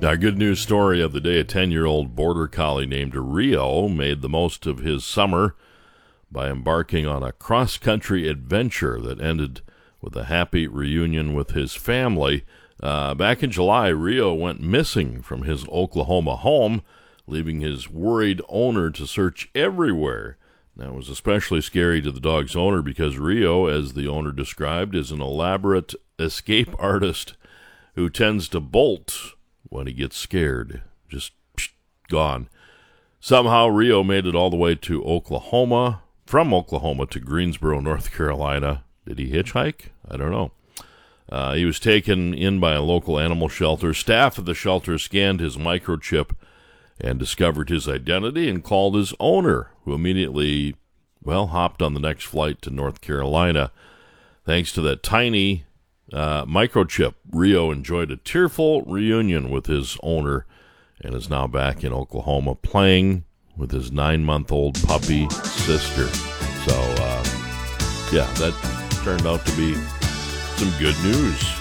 Our good news story of the day, a 10-year-old border collie named Rio made the most of his summer by embarking on a cross-country adventure that ended with a happy reunion with his family. Back in July, Rio went missing from his Oklahoma home, leaving his worried owner to search everywhere. That was especially scary to the dog's owner because Rio, as the owner described, is an elaborate escape artist who tends to bolt when he gets scared. Just gone. Somehow Rio made it all the way to Oklahoma, from Oklahoma to Greensboro, North Carolina. Did he hitchhike? I don't know. He was taken in by a local animal shelter. Staff of the shelter scanned his microchip and discovered his identity and called his owner, who immediately, hopped on the next flight to North Carolina. Thanks to that tiny microchip, Rio enjoyed a tearful reunion with his owner and is now back in Oklahoma playing with his 9-month-old puppy sister. So, that turned out to be some good news.